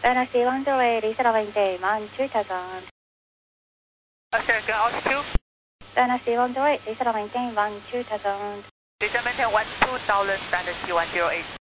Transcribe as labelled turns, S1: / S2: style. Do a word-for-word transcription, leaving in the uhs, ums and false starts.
S1: Dynasty one zero eight, Lisa maintain one two thousand.
S2: American altitude.
S1: Dynasty one zero eight, Lisa maintain one two thousand.
S2: Lisa maintain one two thousand, Dynasty one zero eight.